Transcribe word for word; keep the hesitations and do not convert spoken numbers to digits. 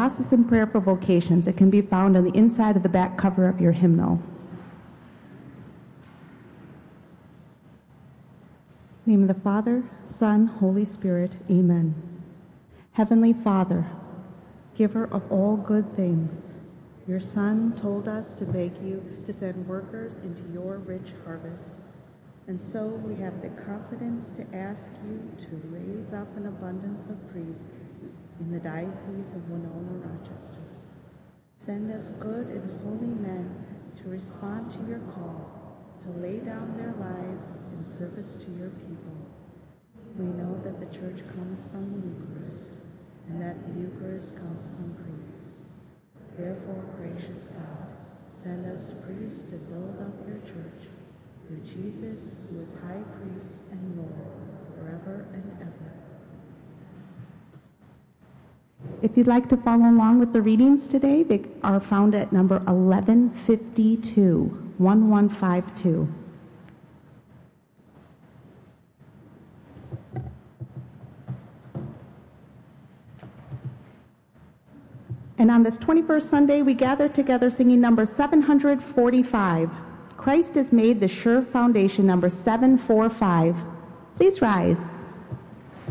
diocesan prayer for vocations. It can be found on the inside of the back cover of your hymnal. In the name of the Father, Son, Holy Spirit, amen. Heavenly Father, giver of all good things, your Son told us to beg you to send workers into your rich harvest. And so we have the confidence to ask you to raise up an abundance of priests in the Diocese of Winona-Rochester. Send us good and holy men to respond to your call, to lay down their lives in service to your people. We know that the Church comes from the Eucharist, and that the Eucharist comes from priests. Therefore, gracious God, send us priests to build up your Church, through Jesus, who is High Priest and Lord, forever and ever. If you'd like to follow along with the readings today, they are found at number eleven fifty-two, eleven fifty-two. And on this twenty-first Sunday, we gather together singing number seven hundred forty-five. Christ has made the sure foundation, number seven forty-five. Please rise.